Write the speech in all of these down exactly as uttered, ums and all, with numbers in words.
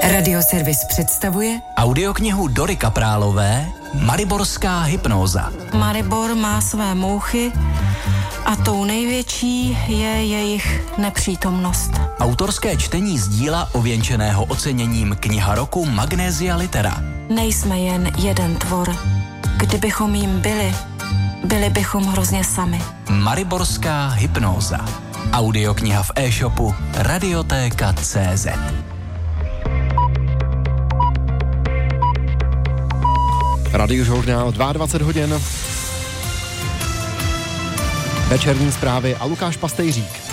Radioservis představuje audioknihu Dory Kaprálové Mariborská hypnóza. Maribor má své mouchy a tou největší je jejich nepřítomnost. Autorské čtení z díla ověnčeného oceněním Kniha roku Magnesia Litera. Nejsme jen jeden tvor. Kdybychom jim byli, byli bychom hrozně sami. Mariborská hypnóza. Audiokniha v e-shopu Radiotéka tečka cé zet. Radiožurnál dvacet dva hodin. Večerní zprávy a Lukáš Pastejřík.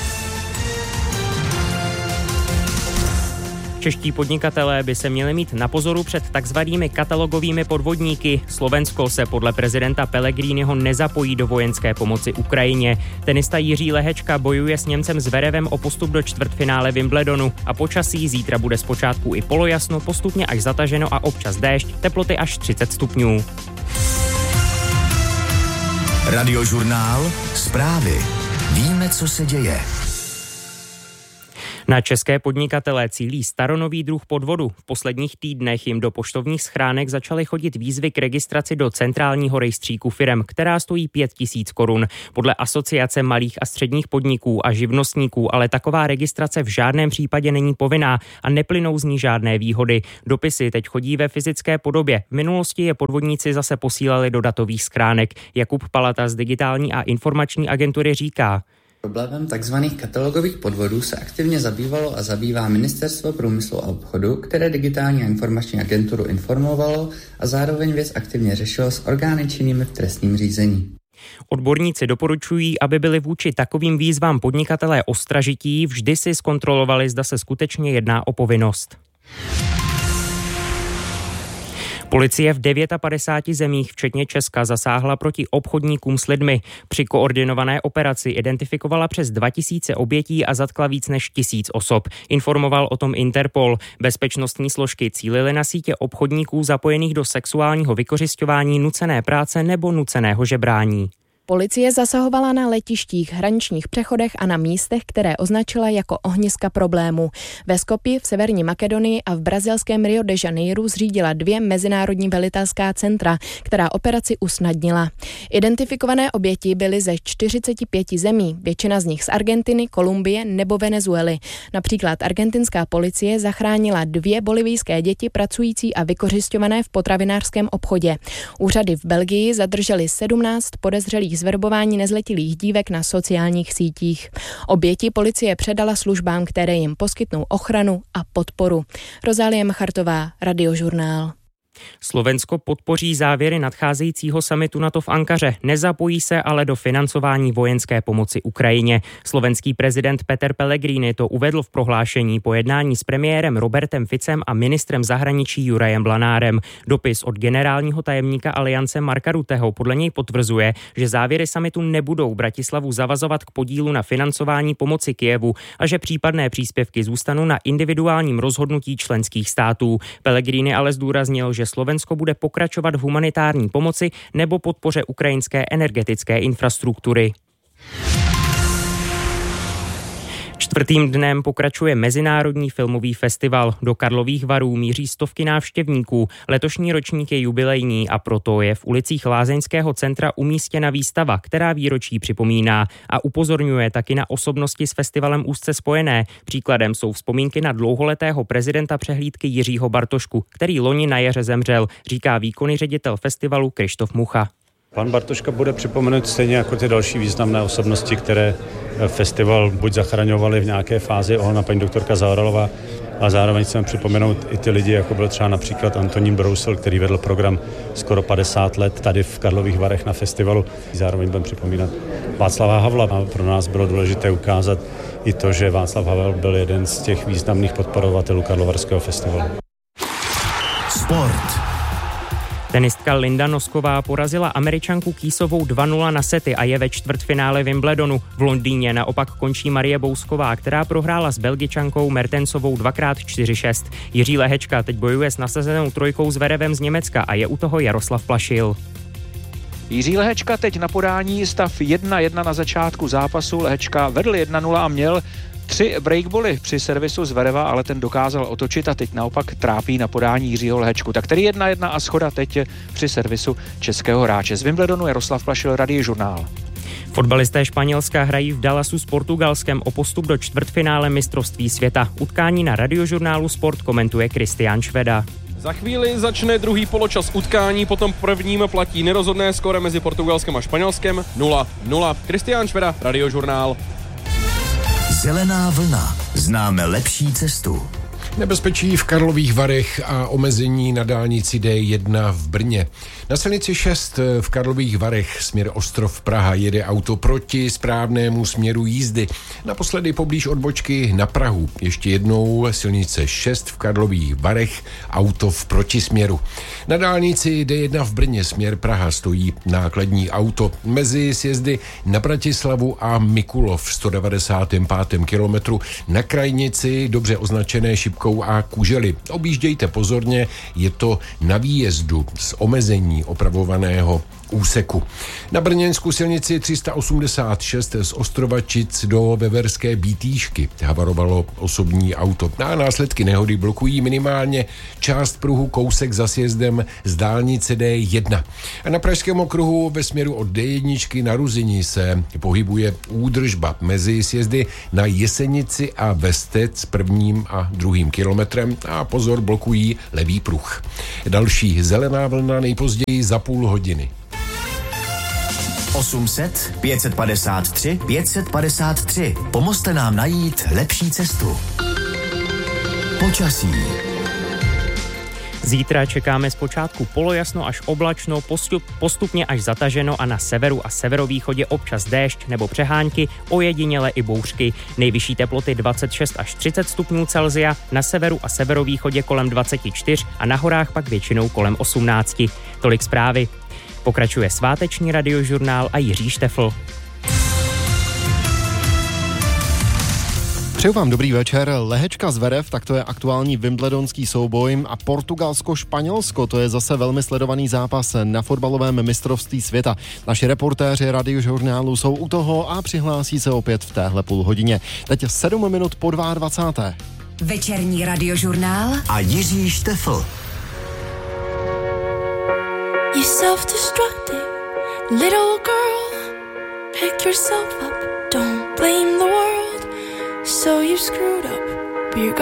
Čeští podnikatelé by se měli mít na pozoru před takzvanými katalogovými podvodníky. Slovensko se podle prezidenta Pellegriniho nezapojí do vojenské pomoci Ukrajině. Tenista Jiří Lehečka bojuje s Němcem Zverevem o postup do čtvrtfinále Wimbledonu a počasí zítra bude zpočátku i polojasno, postupně až zataženo a občas déšť, teploty až třicet stupňů. Radiožurnál, zprávy. Víme, co se děje. Na české podnikatele cílí staronový druh podvodu. V posledních týdnech jim do poštovních schránek začaly chodit výzvy k registraci do centrálního rejstříku firem, která stojí pět tisíc korun. Podle Asociace malých a středních podniků a živnostníků ale taková registrace v žádném případě není povinná a neplynou z ní žádné výhody. Dopisy teď chodí ve fyzické podobě. V minulosti je podvodníci zase posílali do datových schránek. Jakub Palata z Digitální a informační agentury říká: Problémem tzv. Katalogových podvodů se aktivně zabývalo a zabývá Ministerstvo průmyslu a obchodu, které Digitální a informační agenturu informovalo a zároveň věc aktivně řešilo s orgány činnými v trestním řízení. Odborníci doporučují, aby byli vůči takovým výzvám podnikatelé ostražití, vždy si zkontrolovali, zda se skutečně jedná o povinnost. Policie v padesát devěti zemích, včetně Česka, zasáhla proti obchodníkům s lidmi. Při koordinované operaci identifikovala přes dva tisíce obětí a zatkla víc než tisíc osob. Informoval o tom Interpol. Bezpečnostní složky cílily na sítě obchodníků zapojených do sexuálního vykořisťování, nucené práce nebo nuceného žebrání. Policie zasahovala na letištích, hraničních přechodech a na místech, které označila jako ohniska problému. Ve Skopji, v Severní Makedonii a v brazilském Rio de Janeiro zřídila dvě mezinárodní velitelská centra, která operaci usnadnila. Identifikované oběti byly ze čtyřiceti pěti zemí, většina z nich z Argentiny, Kolumbie nebo Venezuely. Například argentinská policie zachránila dvě bolivijské děti pracující a vykořisťované v potravinářském obchodě. Úřady v Belgii zadržely sedmnáct podezřelých zverbování nezletilých dívek na sociálních sítích. Oběti policie předala službám, které jim poskytnou ochranu a podporu. Rozálie Machartová, Radiožurnál. Slovensko podpoří závěry nadcházejícího summitu NATO v Ankaře, nezapojí se ale do financování vojenské pomoci Ukrajině. Slovenský prezident Peter Pellegrini to uvedl v prohlášení po jednání s premiérem Robertem Ficem a ministrem zahraničí Jurajem Blanárem. Dopis od generálního tajemníka Aliance Marka Rutteho podle něj potvrzuje, že závěry summitu nebudou Bratislavu zavazovat k podílu na financování pomoci Kyjevu a že případné příspěvky zůstanou na individuálním rozhodnutí členských států. Pellegrini ale zdůraznil, že Slovensko bude pokračovat v humanitární pomoci nebo podpoře ukrajinské energetické infrastruktury. Čtvrtým dnem pokračuje Mezinárodní filmový festival. Do Karlových Varů míří stovky návštěvníků. Letošní ročník je jubilejní a proto je v ulicích Lázeňského centra umístěna výstava, která výročí připomíná a upozorňuje taky na osobnosti s festivalem úzce spojené. Příkladem jsou vzpomínky na dlouholetého prezidenta přehlídky Jiřího Bartošku, který loni na jaře zemřel, říká výkonný ředitel festivalu Krištof Mucha. Pan Bartoška bude připomenut stejně jako ty další významné osobnosti, které festival buď zachraňovali v nějaké fázi, ona paní doktorka Zaoralová, a zároveň chceme připomenout i ty lidi, jako byl třeba například Antonín Brousel, který vedl program skoro padesát let tady v Karlových Varech na festivalu. Zároveň budeme připomínat Václava Havla. A pro nás bylo důležité ukázat i to, že Václav Havel byl jeden z těch významných podporovatelů Karlovarského festivalu. Sport. Tenistka Linda Nosková porazila Američanku Kýsovou dva nula na sety a je ve čtvrtfinále Wimbledonu. V Londýně naopak končí Marie Bousková, která prohrála s Belgičankou Mertensovou dvakrát čtyři šest. Jiří Lehečka teď bojuje s nasazenou trojkou Zverevem z Německa a je u toho Jaroslav Plašil. Jiří Lehečka teď na podání, stav jedna jedna na začátku zápasu. Lehečka vedl jedna nula a měl Tři breakboly při servisu Zvereva, ale ten dokázal otočit a teď naopak trápí na podání Jiřího Lehečku. Tak tedy jedna jedna a schoda teď při servisu českého hráče. Z Wimbledonu Jaroslav Plašil, Radiožurnál. Fotbalisté Španělska hrají v Dallasu s Portugalskem o postup do čtvrtfinále mistrovství světa. Utkání na Radiožurnálu Sport komentuje Kristián Šveda. Za chvíli začne druhý poločas utkání, potom prvním platí nerozhodné skóre mezi Portugalskem a Španělskem nula nula. Kristián Šveda, Radiožurnál. Zelená vlna. Známe lepší cestu. Nebezpečí v Karlových Varech a omezení na dálnici D jedna v Brně. Na silnici šest v Karlových Varech směr Ostrov Praha jede auto proti správnému směru jízdy. Naposledy poblíž odbočky na Prahu. Ještě jednou silnice šest v Karlových Varech, auto v protisměru. Na dálnici D jedna v Brně směr Praha stojí nákladní auto. Mezi sjezdy na Bratislavu a Mikulov v sto devadesátém pátém kilometru na krajnici dobře označené šipkou a Kužely. Objíždějte pozorně, je to na výjezdu z omezení opravovaného úseku. Na brněnskou silnici tři sta osmdesát šest z Ostrovačic do Veverské Bítýšky havarovalo osobní auto. A následky nehody blokují minimálně část pruhu kousek za sjezdem z dálnice D jedna. A na Pražském okruhu ve směru od D jedna na Ruzyni se pohybuje údržba mezi sjezdy na Jesenici a Vestec prvním a druhým kilometrem a pozor, blokují levý pruh. Další zelená vlna nejpozději za půl hodiny. osm set, pět set padesát tři, pět set padesát tři. Pomozte nám najít lepší cestu. Počasí. Zítra čekáme zpočátku polojasno až oblačno, postup, postupně až zataženo a na severu a severovýchodě občas déšť nebo přehánky, ojediněle i bouřky. Nejvyšší teploty dvacet šest až třicet stupňů Celsia, na severu a severovýchodě kolem dvacet čtyři a na horách pak většinou kolem osmnáct. Tolik zprávy. Pokračuje sváteční Radiožurnál a Jiří Štefl. Přeju vám dobrý večer. Lehečka Zverev, tak to je aktuální wimbledonský souboj a Portugalsko-Španělsko, to je zase velmi sledovaný zápas na fotbalovém mistrovství světa. Naši reportéři Radiožurnálu jsou u toho a přihlásí se opět v téhle půl hodině. Teď sedm minut po dvacáté druhé Večerní Radiožurnál a Jiří Štefl. You self-destructive little girl, pick yourself up, don't blame the world, so you screwed up